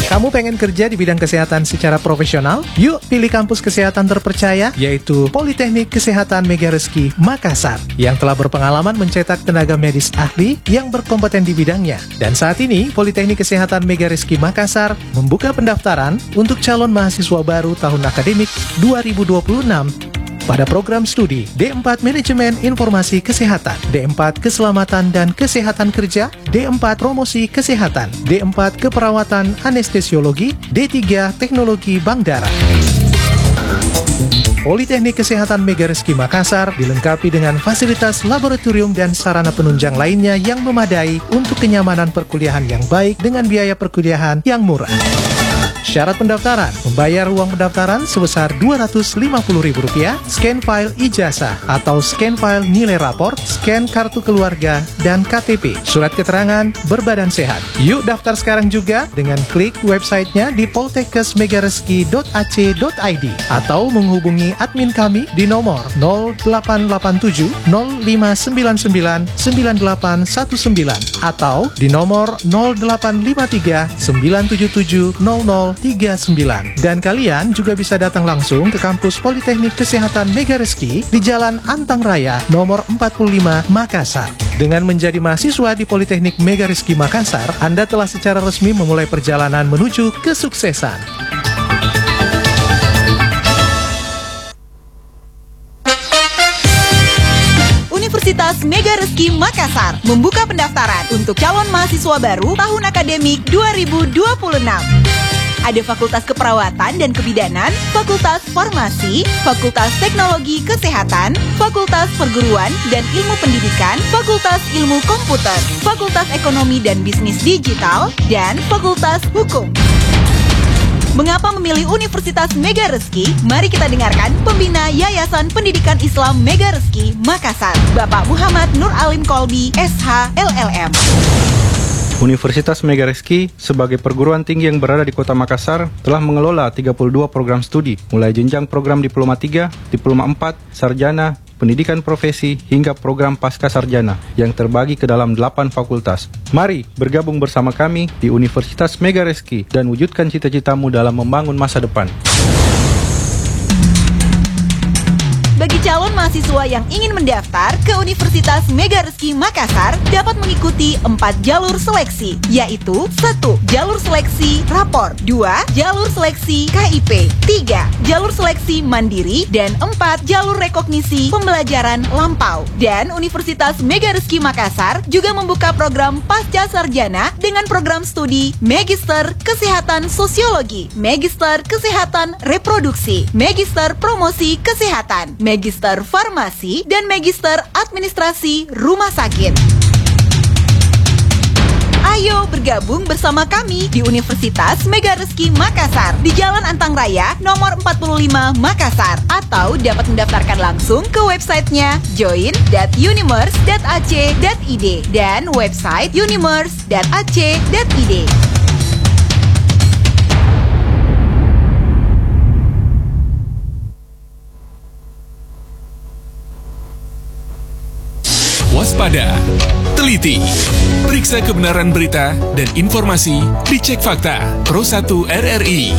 Kamu pengen kerja di bidang kesehatan secara profesional? Yuk pilih kampus kesehatan terpercaya, yaitu Politeknik Kesehatan Mega Reski Makassar, yang telah berpengalaman mencetak tenaga medis ahli yang berkompeten di bidangnya. Dan saat ini, Politeknik Kesehatan Mega Reski Makassar membuka pendaftaran untuk calon mahasiswa baru tahun akademik 2026 pada program studi D4 Manajemen Informasi Kesehatan, D4 Keselamatan dan Kesehatan Kerja, D4 Promosi Kesehatan, D4 Keperawatan Anestesiologi, D3 Teknologi Bank Darah. Politeknik Kesehatan Mega Reski Makassar dilengkapi dengan fasilitas laboratorium dan sarana penunjang lainnya yang memadai untuk kenyamanan perkuliahan yang baik dengan biaya perkuliahan yang murah. Syarat pendaftaran: membayar uang pendaftaran sebesar Rp250.000, scan file ijazah atau scan file nilai raport, scan kartu keluarga, dan KTP, surat keterangan berbadan sehat. Yuk daftar sekarang juga dengan klik websitenya di poltekkesmegareski.ac.id atau menghubungi admin kami di nomor 0887 0599 9819 atau di nomor 0853 977 0039. Dan kalian juga bisa datang langsung ke kampus Politeknik Kesehatan Mega Reski di Jalan Antang Raya nomor 45 Makassar. Dengan menjadi mahasiswa di Politeknik Mega Reski Makassar, Anda telah secara resmi memulai perjalanan menuju kesuksesan. Universitas Mega Reski Makassar membuka pendaftaran untuk calon mahasiswa baru tahun akademik 2026. Ada Fakultas Keperawatan dan Kebidanan, Fakultas Farmasi, Fakultas Teknologi Kesehatan, Fakultas Perguruan dan Ilmu Pendidikan, Fakultas Ilmu Komputer, Fakultas Ekonomi dan Bisnis Digital, dan Fakultas Hukum. Mengapa memilih Universitas Mega Reski? Mari kita dengarkan pembina Yayasan Pendidikan Islam Mega Reski Makassar, Bapak Muhammad Nur Alim Kolbi, SH, LLM. Universitas Mega Reski sebagai perguruan tinggi yang berada di Kota Makassar telah mengelola 32 program studi, mulai jenjang program Diploma 3, Diploma 4, Sarjana, Pendidikan Profesi, hingga program Pasca Sarjana yang terbagi ke dalam 8 fakultas. Mari bergabung bersama kami di Universitas Mega Reski dan wujudkan cita-citamu dalam membangun masa depan. Bagi calon mahasiswa yang ingin mendaftar ke Universitas Mega Reski Makassar dapat mengikuti 4 jalur seleksi, yaitu 1. Jalur seleksi rapor, 2. Jalur seleksi KIP, 3. Jalur seleksi mandiri, dan 4. Jalur rekognisi pembelajaran lampau. Dan Universitas Mega Reski Makassar juga membuka program Pasca Sarjana dengan program studi Magister Kesehatan Sosiologi, Magister Kesehatan Reproduksi, Magister Promosi Kesehatan, Magister Farmasi, dan Magister Administrasi Rumah Sakit. Ayo bergabung bersama kami di Universitas Mega Reski Makassar di Jalan Antang Raya nomor 45 Makassar, atau dapat mendaftarkan langsung ke websitenya join.unimers.ac.id dan website unimers.ac.id. Waspada, teliti, periksa kebenaran berita dan informasi, dicek fakta. Pro 1 RRI.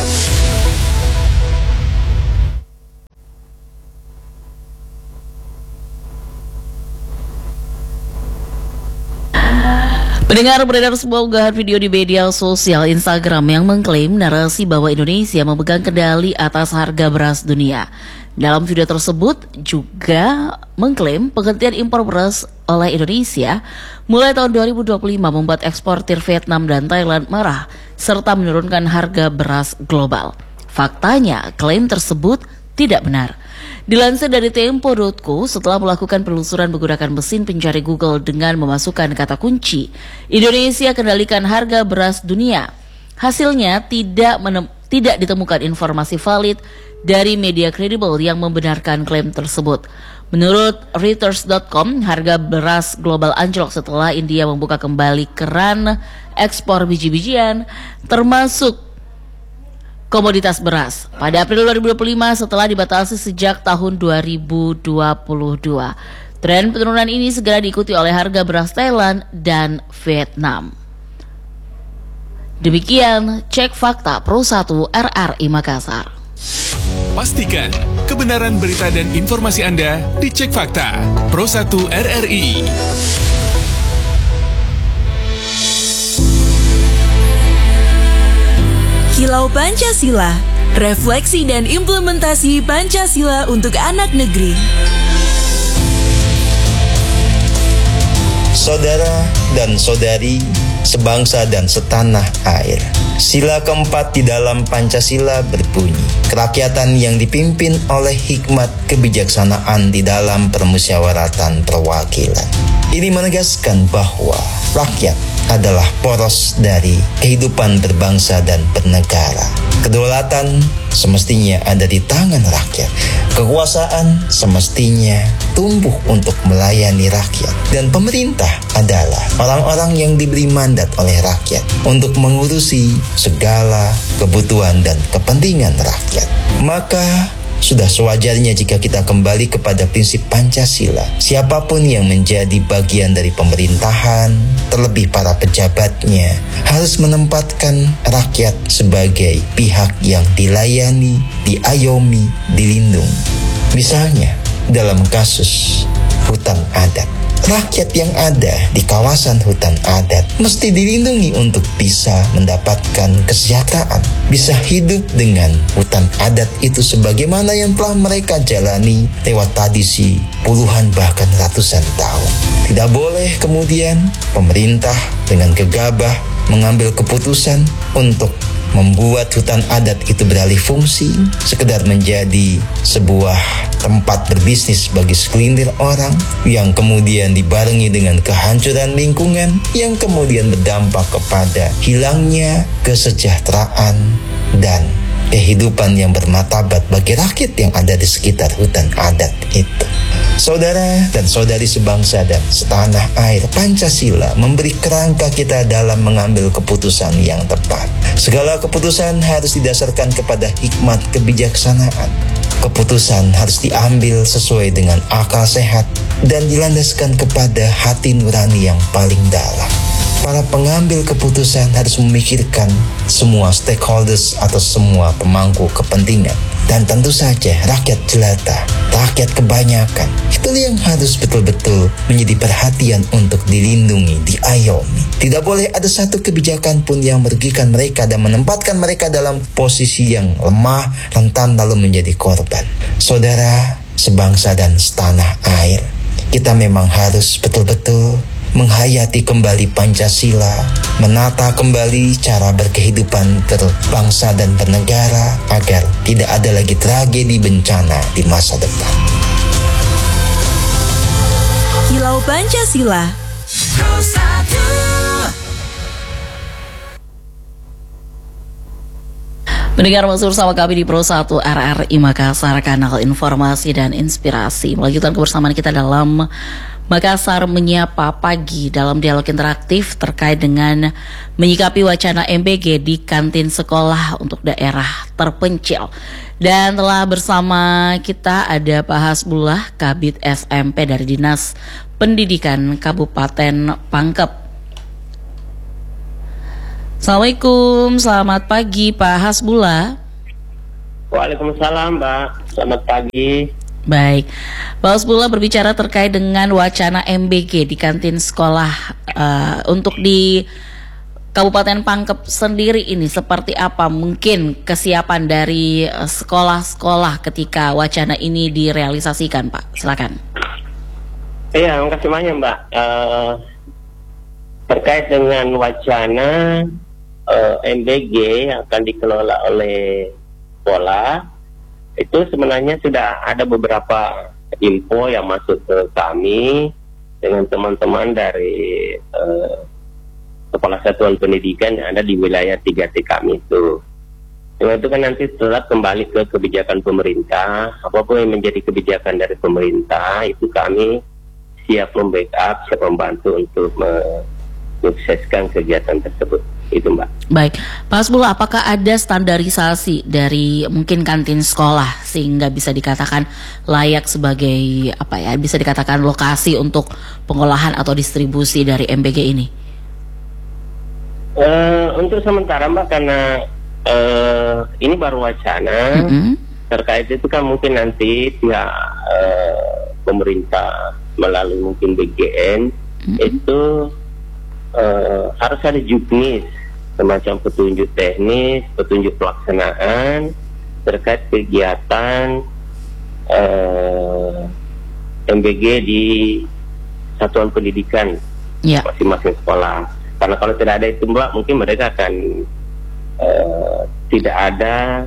Pendengar, beredar sebuah unggahan video di media sosial Instagram yang mengklaim narasi bahwa Indonesia memegang kendali atas harga beras dunia. Dalam video tersebut juga mengklaim penghentian impor beras oleh Indonesia mulai tahun 2025 membuat eksportir Vietnam dan Thailand marah serta menurunkan harga beras global. Faktanya, klaim tersebut tidak benar. Dilansir dari Tempo.co, setelah melakukan penelusuran menggunakan mesin pencari Google dengan memasukkan kata kunci Indonesia kendalikan harga beras dunia, hasilnya tidak ditemukan informasi valid dari media kredibel yang membenarkan klaim tersebut. Menurut Reuters.com, harga beras global anjlok setelah India membuka kembali keran ekspor biji-bijian termasuk komoditas beras pada April 2025 setelah dibatasi sejak tahun 2022. Tren penurunan ini segera diikuti oleh harga beras Thailand dan Vietnam. Demikian Cek Fakta Pro 1 RRI Makassar. Pastikan kebenaran berita dan informasi Anda di Cek Fakta Pro 1 RRI. Kilau Pancasila, refleksi dan implementasi Pancasila untuk anak negeri. Saudara dan saudari, sebangsa dan setanah air. Sila keempat di dalam Pancasila berbunyi, kerakyatan yang dipimpin oleh hikmat kebijaksanaan di dalam permusyawaratan perwakilan. Ini menegaskan bahwa rakyat adalah poros dari kehidupan berbangsa dan bernegara. Kedaulatan semestinya ada di tangan rakyat. Kekuasaan semestinya tumbuh untuk melayani rakyat. Dan pemerintah adalah orang-orang yang diberi mandat oleh rakyat untuk mengurusi segala kebutuhan dan kepentingan rakyat. Maka sudah sewajarnya jika kita kembali kepada prinsip Pancasila. Siapapun yang menjadi bagian dari pemerintahan, terlebih para pejabatnya, harus menempatkan rakyat sebagai pihak yang dilayani, diayomi, dilindungi. Misalnya, dalam kasus hutan adat. Rakyat yang ada di kawasan hutan adat mesti dilindungi untuk bisa mendapatkan kesejahteraan, bisa hidup dengan hutan adat itu sebagaimana yang telah mereka jalani lewat tradisi puluhan bahkan ratusan tahun. Tidak boleh kemudian pemerintah dengan gegabah mengambil keputusan untuk membuat hutan adat itu beralih fungsi, sekedar menjadi sebuah tempat berbisnis bagi segelintir orang, yang kemudian dibarengi dengan kehancuran lingkungan, yang kemudian berdampak kepada hilangnya kesejahteraan dan kehidupan yang bermartabat bagi rakyat yang ada di sekitar hutan adat itu. Saudara dan saudari sebangsa dan setanah air, Pancasila memberi kerangka kita dalam mengambil keputusan yang tepat. Segala keputusan harus didasarkan kepada hikmat kebijaksanaan. Keputusan harus diambil sesuai dengan akal sehat dan dilandaskan kepada hati nurani yang paling dalam. Para pengambil keputusan harus memikirkan semua stakeholders atau semua pemangku kepentingan. Dan tentu saja rakyat jelata, rakyat kebanyakan, itu yang harus betul-betul menjadi perhatian untuk dilindungi, diayomi. Tidak boleh ada satu kebijakan pun yang merugikan mereka dan menempatkan mereka dalam posisi yang lemah, rentan lalu menjadi korban. Saudara, sebangsa dan setanah air, kita memang harus betul-betul menghayati kembali Pancasila, menata kembali cara berkehidupan berbangsa dan bernegara agar tidak ada lagi tragedi bencana di masa depan. Kilau Pancasila. Mendengar masih bersama kami di Pro 1 RRI Makassar, kanal informasi dan inspirasi. Melanjutkan kebersamaan kita dalam Makassar Menyapa Pagi dalam dialog interaktif terkait dengan menyikapi wacana MBG di kantin sekolah untuk daerah terpencil. Dan telah bersama kita ada Pak Hasbullah, Kabid SMP dari Dinas Pendidikan Kabupaten Pangkep. Assalamualaikum, selamat pagi Pak Hasbullah. Waalaikumsalam Mbak, selamat pagi. Baik, Pak Hasbullah berbicara terkait dengan wacana MBG di kantin sekolah untuk di Kabupaten Pangkep sendiri ini seperti apa mungkin kesiapan dari sekolah-sekolah ketika wacana ini direalisasikan, Pak? Silakan. Iya, terima kasih banyak Mbak. Terkait dengan wacana MBG yang akan dikelola oleh sekolah, itu sebenarnya sudah ada beberapa info yang masuk ke kami dengan teman-teman dari Kepala Satuan Pendidikan yang ada di wilayah 3T kami itu. Cuma itu kan nanti setelah kembali ke kebijakan pemerintah, apapun yang menjadi kebijakan dari pemerintah, itu kami siap membackup, siap membantu untuk menyukseskan kegiatan tersebut. Itu Mbak. Baik, Pak Hasbullah, apakah ada standarisasi dari mungkin kantin sekolah sehingga bisa dikatakan layak sebagai bisa dikatakan lokasi untuk pengolahan atau distribusi dari MBG ini? Untuk sementara Mbak, karena ini baru wacana, terkait itu kan mungkin nanti pihak pemerintah melalui mungkin BGN itu harus ada juknis, semacam petunjuk teknis, petunjuk pelaksanaan terkait kegiatan MBG di satuan pendidikan masing-masing sekolah. Karena kalau tidak ada itu Mbak, mungkin mereka akan tidak ada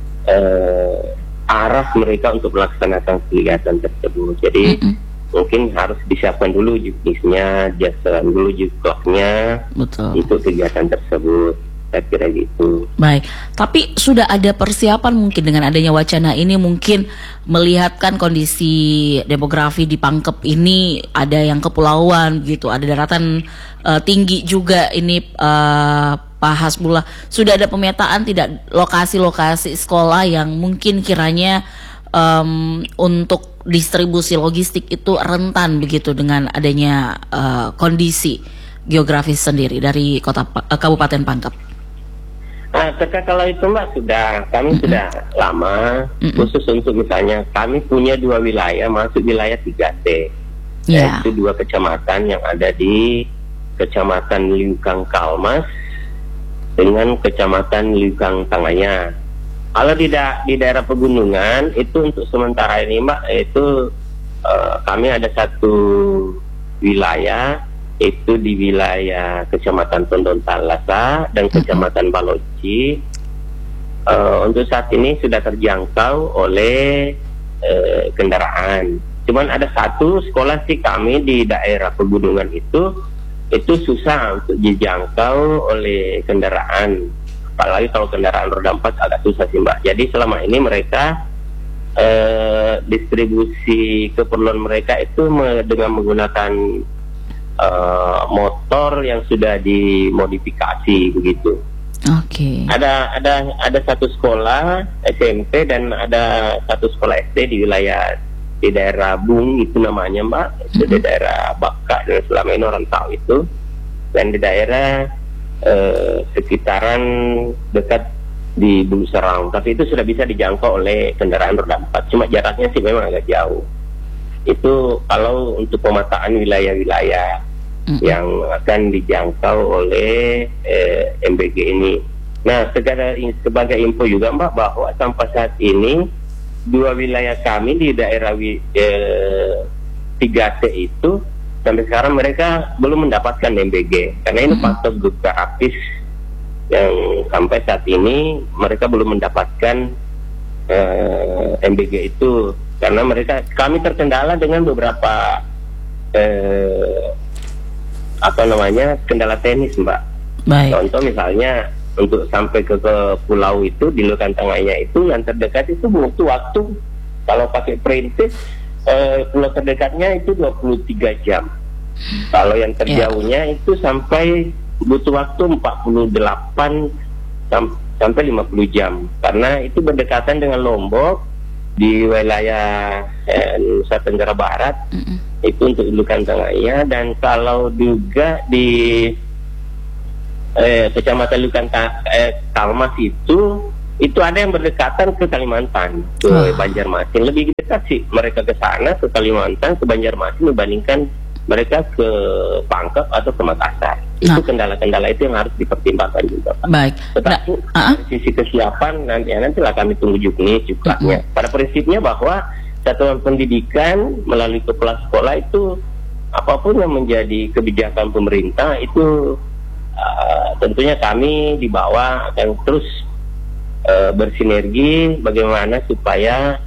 arah mereka untuk melaksanakan kegiatan tersebut. Jadi mungkin harus disiapkan dulu juknisnya, jasaran dulu jukloknya untuk kegiatan tersebut. Saya kira gitu. Baik, tapi sudah ada persiapan mungkin dengan adanya wacana ini, mungkin melihatkan kondisi demografi di Pangkep ini, ada yang kepulauan gitu, ada daratan tinggi juga ini Pak Hasbullah. Sudah ada pemetaan tidak lokasi-lokasi sekolah yang mungkin kiranya untuk distribusi logistik itu rentan begitu dengan adanya kondisi geografis sendiri dari Kabupaten Pangkep? Terkait kalau itu Mbak, kami sudah lama khusus untuk misalnya kami punya 2 wilayah masuk wilayah 3T, yaitu 2 kecamatan yang ada di Kecamatan Liukang Kalmas dengan Kecamatan Liukang Tangaya. Kalau di daerah pegunungan itu untuk sementara ini Mbak, itu kami ada satu wilayah, itu di wilayah Kecamatan Tondon Talasa dan Kecamatan Baloci. Untuk saat ini sudah terjangkau oleh kendaraan. Cuman ada satu sekolah sih kami di daerah pegunungan itu susah untuk dijangkau oleh kendaraan. Apalagi kalau kendaraan roda 4 agak susah sih Mbak. Jadi selama ini mereka distribusi keperluan mereka itu dengan menggunakan motor yang sudah dimodifikasi begitu. Oke. Ada satu sekolah SMP dan ada satu sekolah SD di daerah Bung itu namanya Mbak, itu di daerah Baka dan selama ini orang tahu itu, dan di daerah sekitaran dekat di Bulu Serang, tapi itu sudah bisa dijangkau oleh kendaraan roda 4, cuma jaraknya sih memang agak jauh. Itu kalau untuk pemetaan wilayah-wilayah yang akan dijangkau oleh MBG ini. Nah, sebagai info juga Mbak, bahwa sampai saat ini 2 wilayah kami di daerah 3T itu sampai sekarang mereka belum mendapatkan MBG, karena ini faktor geografis yang sampai saat ini mereka belum mendapatkan MBG itu, karena kami terkendala dengan beberapa kendala teknis Mbak. Baik. Contoh misalnya untuk sampai ke pulau itu di Liukang Tangaya itu yang terdekat itu butuh waktu, kalau pakai perintis pulau terdekatnya itu 23 jam. Kalau yang terjauhnya itu sampai butuh waktu 48 sampai 50 jam, karena itu berdekatan dengan Lombok di wilayah Nusa Tenggara Barat. Itu untuk Liukang Tangaya. Dan kalau juga di Kecamatan Liukang Kalmas itu ada yang berdekatan ke Kalimantan, ke Banjarmasin. Lebih dekat sih mereka ke sana, ke Kalimantan, ke Banjarmasin, dibandingkan mereka ke Pangkep atau ke Makassar. Itu kendala-kendala itu yang harus dipertimbangkan juga Pak. Baik. Tetapi dari sisi kesiapan nantilah kami tunggu juknis juklatnya. Pada prinsipnya bahwa satuan pendidikan melalui kepala sekolah itu apapun yang menjadi kebijakan pemerintah itu tentunya kami di bawah akan terus bersinergi bagaimana supaya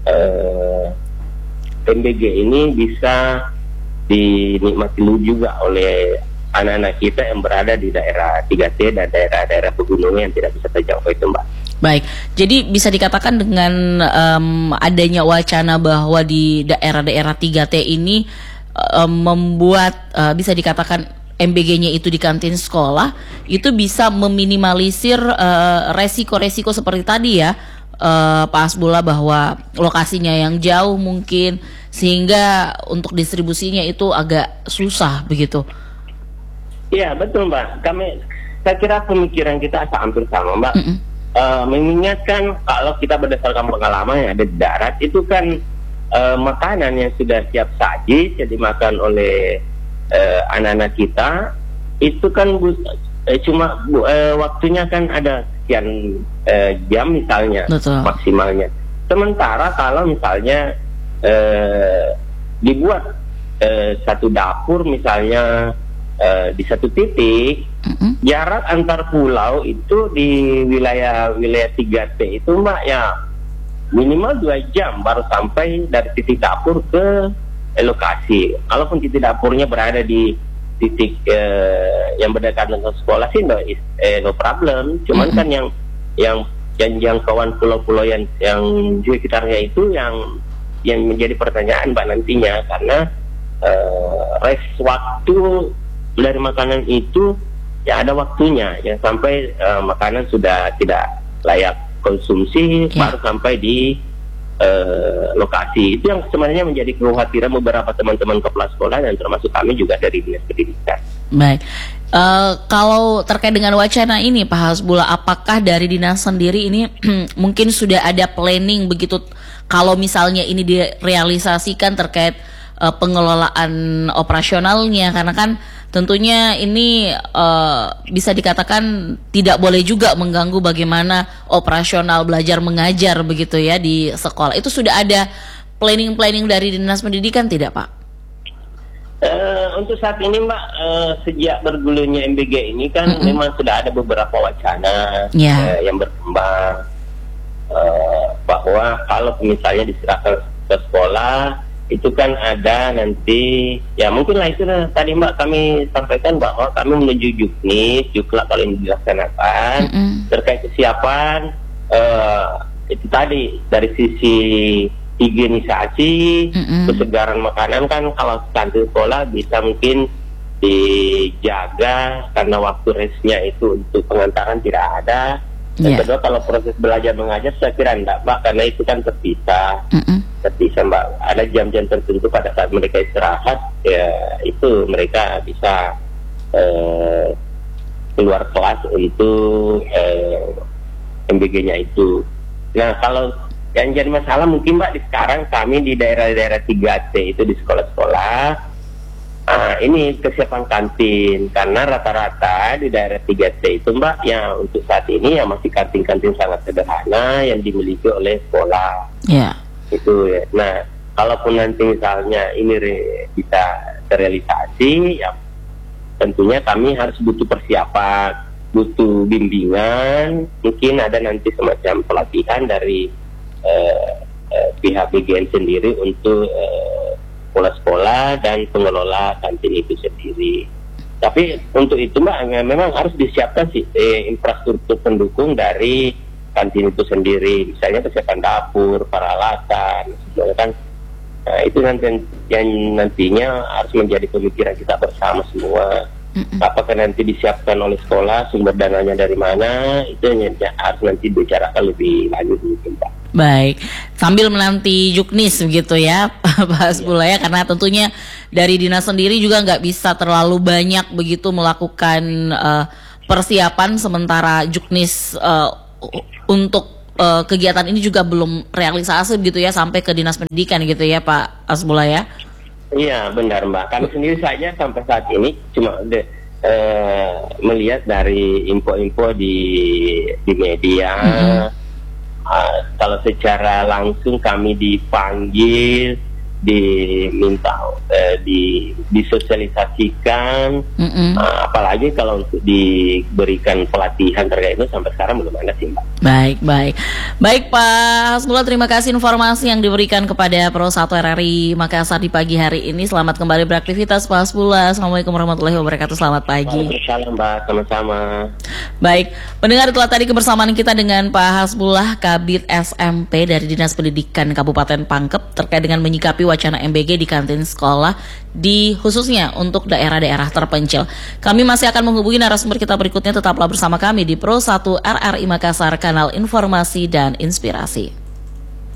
MBG ini bisa dinikmati juga oleh anak-anak kita yang berada di daerah 3T dan daerah-daerah pegunungan yang tidak bisa terjangkau itu Mbak. Baik, jadi bisa dikatakan dengan adanya wacana bahwa di daerah-daerah 3T ini membuat bisa dikatakan MBG-nya itu di kantin sekolah itu bisa meminimalisir resiko-resiko seperti tadi ya Pak Hasbullah, bahwa lokasinya yang jauh mungkin sehingga untuk distribusinya itu agak susah begitu. Iya betul Mbak, saya kira pemikiran kita hampir sama, Mbak. Mengingatkan kalau kita berdasarkan pengalaman yang ada di darat itu kan makanan yang sudah siap saji yang dimakan oleh anak-anak kita itu kan waktunya kan ada sekian jam misalnya. Betul. Maksimalnya. Sementara kalau misalnya dibuat satu dapur misalnya di satu titik, jarak antar pulau itu di wilayah 3T itu Mbak ya minimal 2 jam baru sampai dari titik dapur ke lokasi. Kalaupun titik dapurnya berada di titik yang berdekatan dengan sekolah sih no problem. Cuman kan yang jangkauan pulau-pulau yang di sekitarnya itu yang menjadi pertanyaan Mbak nantinya, karena rest waktu dari makanan itu ya ada waktunya yang sampai makanan sudah tidak layak konsumsi baru sampai di lokasi. Itu yang sebenarnya menjadi kekhawatiran beberapa teman-teman kepala sekolah dan termasuk kami juga dari dinas pendidikan. Baik, kalau terkait dengan wacana ini Pak Hasbullah, apakah dari dinas sendiri ini mungkin sudah ada planning begitu kalau misalnya ini direalisasikan terkait pengelolaan operasionalnya, karena kan tentunya ini bisa dikatakan tidak boleh juga mengganggu bagaimana operasional belajar mengajar begitu ya di sekolah. Itu sudah ada planning dari dinas pendidikan tidak Pak? Untuk saat ini Mbak, sejak bergulirnya MBG ini kan memang sudah ada beberapa wacana yang berkembang bahwa kalau misalnya diserahkan ke sekolah itu kan ada nanti ya mungkinlah itu tadi Mbak kami sampaikan bahwa kami menuju Jukla kalau ini dilaksanakan terkait kesiapan itu tadi dari sisi higienisasi kesegaran makanan kan kalau kantin sekolah bisa mungkin dijaga karena waktu restnya itu untuk pengantaran tidak ada. Dan kedua kalau proses belajar mengajar saya kira enggak Mbak, karena itu kan terpisah Mbak, ada jam-jam tertentu pada saat mereka istirahat ya itu mereka bisa keluar kelas untuk MBG-nya itu. Nah kalau yang jadi masalah mungkin Mbak di sekarang kami di daerah-daerah 3T itu di sekolah-sekolah ini kesiapan kantin, karena rata-rata di daerah 3T itu Mbak ya untuk saat ini ya masih kantin-kantin sangat sederhana yang dimiliki oleh sekolah. Itu ya. Nah kalaupun nanti misalnya ini bisa terrealisasi ya tentunya kami harus butuh persiapan, butuh bimbingan, mungkin ada nanti semacam pelatihan dari pihak BGN sendiri untuk sekolah-sekolah dan pengelola kantin itu sendiri. Tapi untuk itu Mbak memang harus disiapkan infrastruktur pendukung dari kantin itu sendiri, misalnya kesiapan dapur, peralatan, semuanya kan. Nah, itu nanti yang nantinya harus menjadi pemikiran kita bersama semua. Apakah nanti disiapkan oleh sekolah, sumber dananya dari mana, itu harus nanti bicarakan lebih lanjut mungkin Pak. Baik, sambil menanti Juknis begitu ya Pak Hasbullah ya, karena tentunya dari dinas sendiri juga nggak bisa terlalu banyak begitu melakukan persiapan sementara Juknis untuk kegiatan ini juga belum realisasi begitu ya sampai ke dinas pendidikan gitu ya Pak Hasbullah ya. Iya benar Mbak, kami sendiri saja sampai saat ini cuma melihat dari info-info di media. Kalau secara langsung kami dipanggil, diminta disosialisasikan, apalagi kalau untuk diberikan pelatihan terkait itu sampai sekarang belum ada sih Mbak. Baik Pak Hasbullah, terima kasih informasi yang diberikan kepada Pro 1 RRI Makassar di pagi hari ini. Selamat kembali beraktivitas Pak Hasbullah. Assalamualaikum warahmatullahi wabarakatuh. Selamat pagi. Waalaikumsalam Mbak, sama-sama. Baik, pendengar, itulah tadi kebersamaan kita dengan Pak Hasbullah Kabid SMP dari Dinas Pendidikan Kabupaten Pangkep terkait dengan menyikapi wacana MBG di kantin sekolah di khususnya untuk daerah-daerah terpencil. Kami masih akan menghubungi narasumber kita berikutnya, tetaplah bersama kami di Pro 1 RRI Makassar, kanal informasi dan inspirasi.